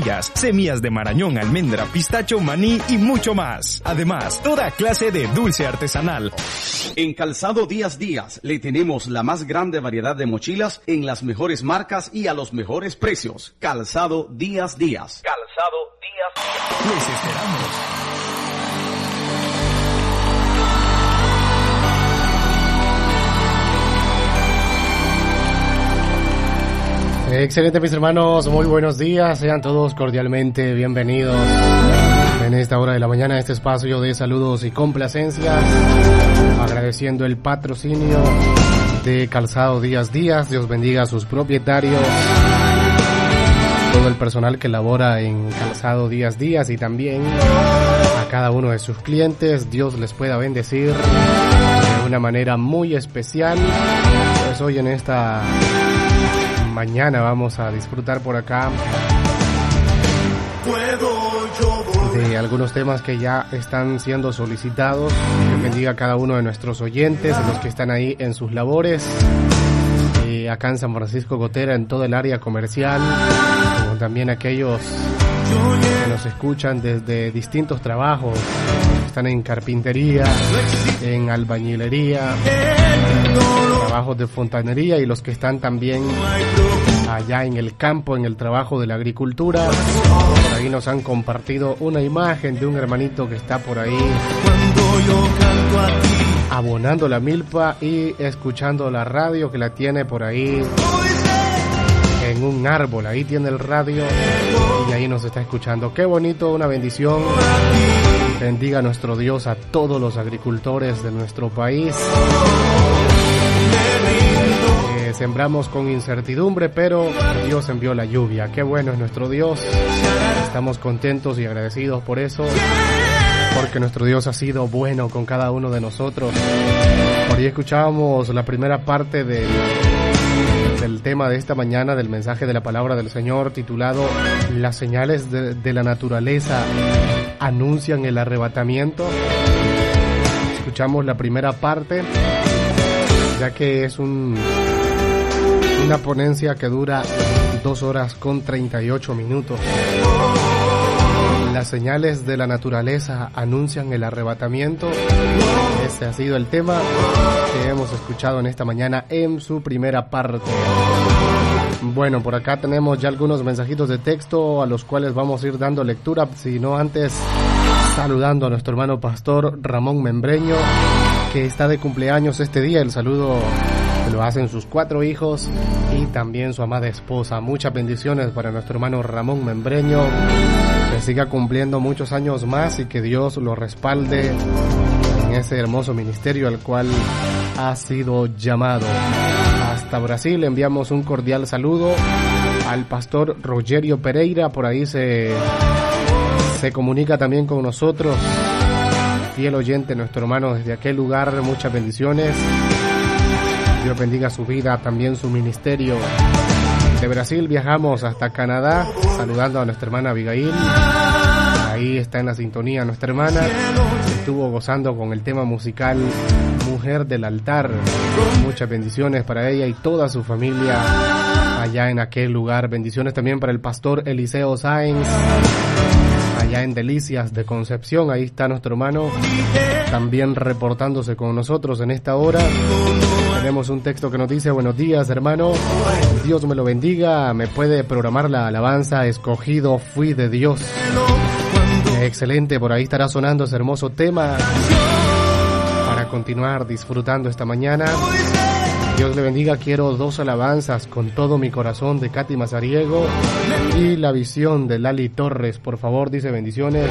vainillas, semillas de marañón, almendra, pistacho, maní y mucho más. Además, toda clase de dulce artesanal. En Calzado Díaz Díaz le tenemos la más grande variedad de mochilas en las mejores marcas y a los mejores precios. Calzado Díaz Díaz. Calzado Díaz Díaz. Les esperamos. Excelente, mis hermanos, muy buenos días, sean todos cordialmente bienvenidos en esta hora de la mañana a este espacio de saludos y complacencias, agradeciendo el patrocinio de Calzado Díaz Díaz. Dios bendiga a sus propietarios, todo el personal que labora en Calzado Díaz Díaz y también a cada uno de sus clientes. Dios les pueda bendecir de una manera muy especial. Pues hoy en esta mañana vamos a disfrutar por acá de algunos temas que ya están siendo solicitados. Que bendiga a cada uno de nuestros oyentes, los que están ahí en sus labores, acá en San Francisco Gotera, en todo el área comercial, como también aquellos que nos escuchan desde distintos trabajos, están en carpintería, en albañilería, trabajos de fontanería, y los que están también allá en el campo, en el trabajo de la agricultura. Por ahí nos han compartido una imagen de un hermanito que está por ahí abonando la milpa y escuchando la radio, que la tiene por ahí en un árbol. Ahí tiene el radio y ahí nos está escuchando. Qué bonito, una bendición. Bendiga a nuestro Dios a todos los agricultores de nuestro país. Sembramos con incertidumbre, pero Dios envió la lluvia. Qué bueno es nuestro Dios. Estamos contentos y agradecidos por eso, porque nuestro Dios ha sido bueno con cada uno de nosotros. Por ahí escuchábamos la primera parte del tema de esta mañana, del mensaje de la palabra del Señor, titulado Las señales de la naturaleza anuncian el arrebatamiento. Escuchamos la primera parte, ya que es una ponencia que dura 2 horas con 38 minutos. Las señales de la naturaleza anuncian el arrebatamiento. Este ha sido el tema que hemos escuchado en esta mañana en su primera parte. Bueno, por acá tenemos ya algunos mensajitos de texto a los cuales vamos a ir dando lectura, sino antes saludando a nuestro hermano pastor Ramón Membreño, que está de cumpleaños este día. El saludo lo hacen sus 4 hijos y también su amada esposa. Muchas bendiciones para nuestro hermano Ramón Membreño, que siga cumpliendo muchos años más y que Dios lo respalde en ese hermoso ministerio al cual ha sido llamado. Hasta Brasil enviamos un cordial saludo al pastor Rogerio Pereira. Por ahí se comunica también con nosotros, fiel oyente, nuestro hermano desde aquel lugar. Muchas bendiciones. Dios bendiga su vida, también su ministerio. De Brasil viajamos hasta Canadá, saludando a nuestra hermana Abigail. Ahí está en la sintonía nuestra hermana. Estuvo gozando con el tema musical Mujer del Altar. Muchas bendiciones para ella y toda su familia allá en aquel lugar. Bendiciones también para el pastor Eliseo Sáenz, allá en Delicias de Concepción. Ahí está nuestro hermano también reportándose con nosotros en esta hora. Tenemos un texto que nos dice: buenos días, hermano, Dios me lo bendiga. Me puede programar la alabanza Escogido fui de Dios. Excelente, por ahí estará sonando ese hermoso tema para continuar disfrutando esta mañana. Dios le bendiga. Quiero 2 alabanzas, Con todo mi corazón, de Katy Mazariego, y La visión, de Lali Torres. Por favor, dice: bendiciones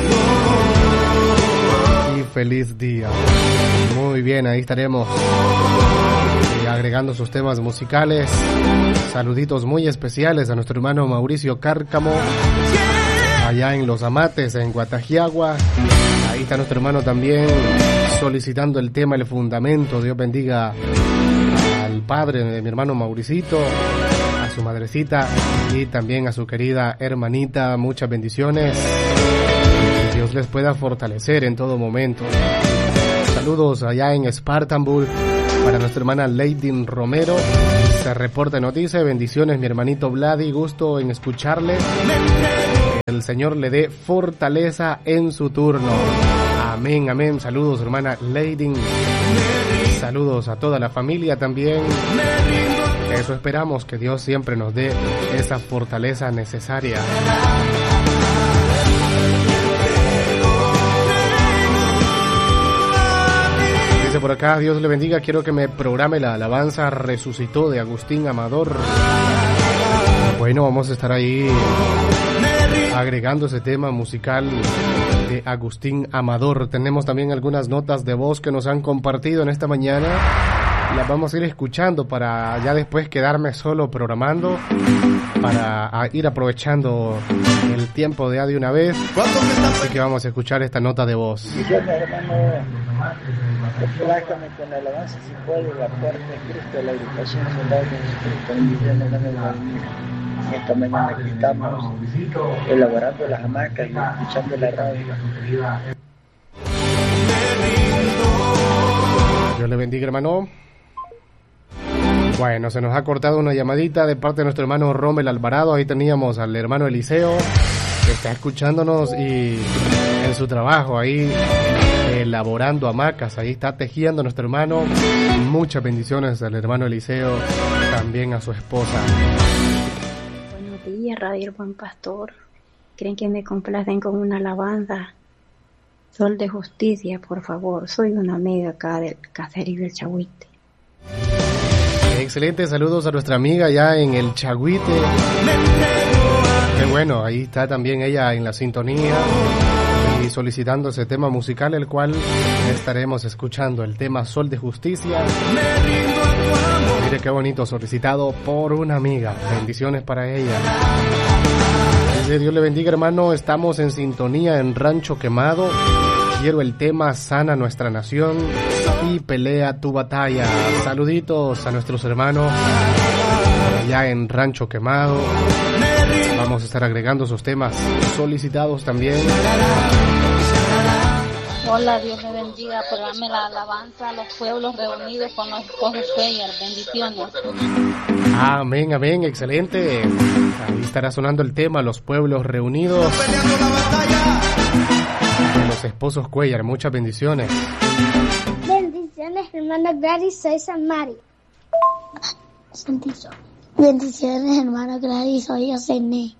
y feliz día. Muy bien, ahí estaremos agregando sus temas musicales. Saluditos muy especiales a nuestro hermano Mauricio Cárcamo, allá en Los Amates, en Guatajiagua. Ahí está nuestro hermano también solicitando el tema El Fundamento. Dios bendiga al padre de mi hermano Mauricito, a su madrecita y también a su querida hermanita. Muchas bendiciones. Que Dios les pueda fortalecer en todo momento. Saludos allá en Spartanburg para nuestra hermana Leydin Romero. Se reporta y nos dice: bendiciones mi hermanito Vladi, gusto en escucharle. el Señor le dé fortaleza en su turno. Amén, amén. Saludos, hermana Lady. Saludos a toda la familia también. Eso esperamos, que Dios siempre nos dé esa fortaleza necesaria. Dice por acá, Dios le bendiga, quiero que me programe la alabanza Resucitó de Agustín Amador. Bueno, vamos a estar ahí agregando ese tema musical de Agustín Amador. Tenemos también algunas notas de voz que nos han compartido en esta mañana. Las vamos a ir escuchando para ya después quedarme solo programando, para ir aprovechando el tiempo de una vez. Así que vamos a escuchar esta nota de voz. Y yo, hermano, complácame con la alabanza si puede, la puerta de Cristo, la agrupación soldado de Cristo. Esta mañana aquí estamos elaborando las hamacas y escuchando la radio. Dios le bendiga, hermano. Bueno, se nos ha cortado una llamadita de parte de nuestro hermano Rommel Alvarado. Ahí teníamos al hermano Eliseo, que está escuchándonos y en su trabajo ahí elaborando hamacas. Ahí está tejiendo nuestro hermano. Muchas bendiciones al hermano Eliseo, también a su esposa. Buenos días, Radio El Buen Pastor. ¿Creen que me complacen con una alabanza? Sol de Justicia, por favor. Soy una amiga acá del caserío del Chagüite. Excelente, saludos a nuestra amiga ya en el Chagüite. Qué bueno, ahí está también ella en la sintonía y solicitando ese tema musical, el cual estaremos escuchando, el tema Sol de Justicia. Mire qué bonito, solicitado por una amiga. Bendiciones para ella. Dice, Dios le bendiga, hermano, estamos en sintonía en Rancho Quemado. Quiero el tema Sana Nuestra Nación y Pelea Tu Batalla. Saluditos a nuestros hermanos allá en Rancho Quemado. Vamos a estar agregando sus temas solicitados también. Hola, Dios me bendiga. Programe la alabanza a los pueblos reunidos con los esposos Cuellar. Bendiciones. Amén, amén, excelente. Ahí estará sonando el tema Los Pueblos Reunidos. Los esposos Cuellar, muchas bendiciones. Bendiciones, hermano Gladys, soy Samaria. Santizo. Bendiciones, hermano Gladys, soy Yosené.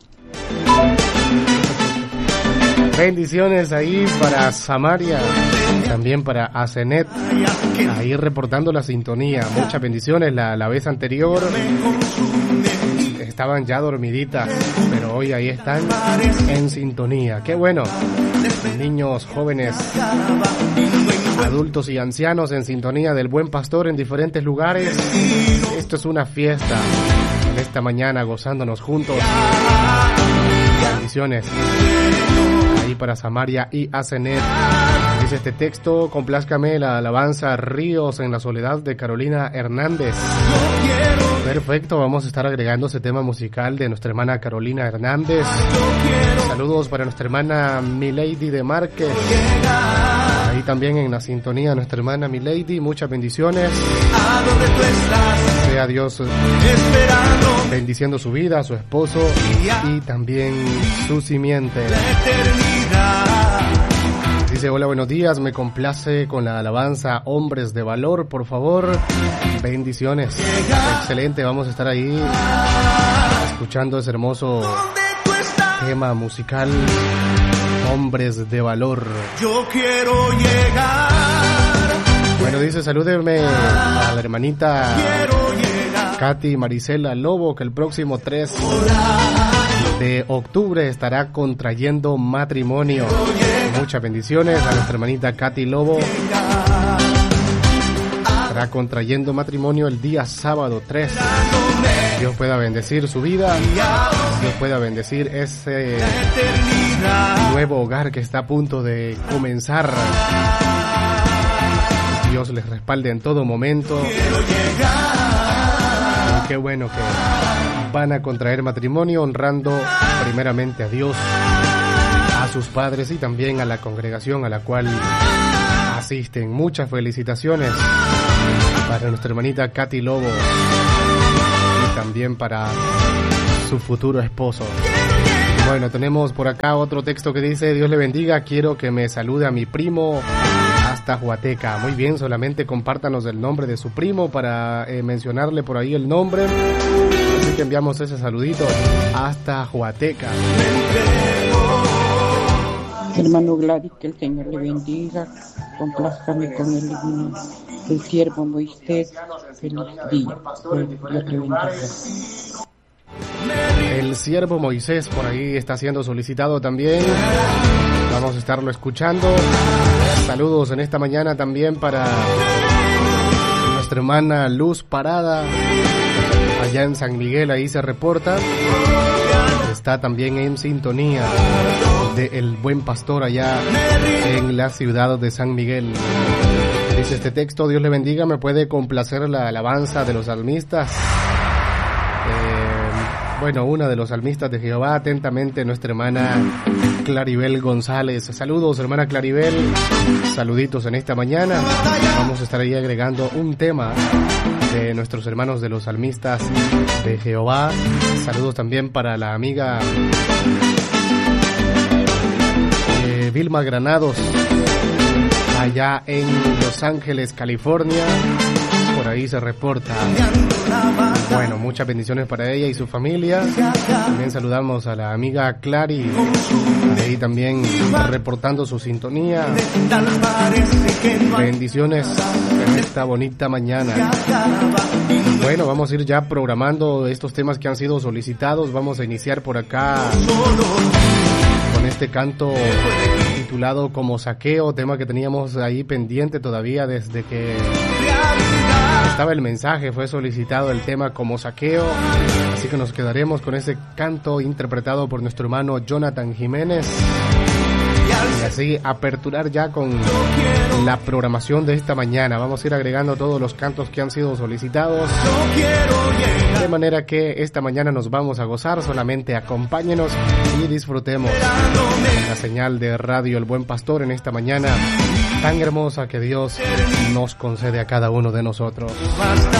Bendiciones ahí para Samaria, también para Asenet, ahí reportando la sintonía. Muchas bendiciones. La vez anterior estaban ya dormiditas, pero hoy ahí están en sintonía. Qué bueno. Niños, jóvenes, adultos y ancianos en sintonía del Buen Pastor en diferentes lugares. Esto es una fiesta en esta mañana, gozándonos juntos. Bendiciones ahí para Samaria y Asenet. Dice este texto: complázcame la alabanza Ríos en la Soledad de Carolina Hernández. Perfecto, vamos a estar agregando ese tema musical de nuestra hermana Carolina Hernández. Saludos para nuestra hermana Milady de Márquez. Ahí también en la sintonía nuestra hermana Milady. Muchas bendiciones. Sea Dios bendiciendo su vida, su esposo y también su simiente. Dice, hola, buenos días, me complace con la alabanza Hombres de Valor, por favor. Bendiciones. Excelente, vamos a estar ahí escuchando ese hermoso tema musical, Hombres de Valor. Yo quiero llegar. Bueno, dice, salúdeme a la hermanita Katy Marisela Lobo, que el próximo 3 de octubre estará contrayendo matrimonio. Muchas bendiciones a nuestra hermanita Katy Lobo. Estará contrayendo matrimonio el día sábado 3. Dios pueda bendecir su vida. Dios pueda bendecir ese nuevo hogar que está a punto de comenzar. Dios les respalde en todo momento. Y qué bueno que van a contraer matrimonio honrando primeramente a Dios, a sus padres y también a la congregación a la cual asisten. Muchas felicitaciones para nuestra hermanita Katy Lobo y también para su futuro esposo. Bueno, tenemos por acá otro texto que dice: Dios le bendiga, quiero que me salude a mi primo hasta Huateca. Muy bien, solamente compártanos el nombre de su primo para mencionarle por ahí el nombre. Así que enviamos ese saludito hasta Huateca. Hermano Gladys, que el Señor le bendiga, complázcame con el himno del siervo Moisés. Feliz día, Dios le bendiga. El siervo Moisés por ahí está siendo solicitado también. Vamos a estarlo escuchando. Saludos en esta mañana también para nuestra hermana Luz Parada, allá en San Miguel, ahí se reporta. Está también en sintonía de El Buen Pastor allá en la ciudad de San Miguel. Dice este texto: Dios le bendiga, me puede complacer la alabanza de los salmistas. Bueno, una de los salmistas de Jehová, atentamente nuestra hermana Claribel González. Saludos, hermana Claribel, saluditos en esta mañana. Vamos a estar ahí agregando un tema de nuestros hermanos de los salmistas de Jehová. Saludos también para la amiga Vilma Granados, allá en Los Ángeles, California. Por ahí se reporta. Bueno, muchas bendiciones para ella y su familia. También saludamos a la amiga Clary, ahí también reportando su sintonía. Bendiciones en esta bonita mañana. Bueno, vamos a ir ya programando estos temas que han sido solicitados. Vamos a iniciar por acá con este canto titulado Como Saqueo, tema que teníamos ahí pendiente todavía desde que estaba el mensaje, fue solicitado el tema Como Saqueo, así que nos quedaremos con ese canto interpretado por nuestro hermano Jonathan Jiménez y así aperturar ya con la programación de esta mañana. Vamos a ir agregando todos los cantos que han sido solicitados, de manera que esta mañana nos vamos a gozar. Solamente acompáñenos y disfrutemos la señal de Radio El Buen Pastor en esta mañana tan hermosa que Dios nos concede a cada uno de nosotros.